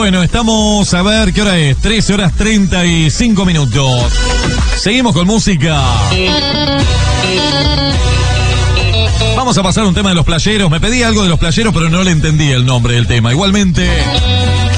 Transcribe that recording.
Bueno, estamos a ver qué hora es, 13 horas 35 minutos. Seguimos con música. Vamos a pasar un tema de los playeros. Me pedí algo de los playeros, pero no le entendí el nombre del tema. Igualmente,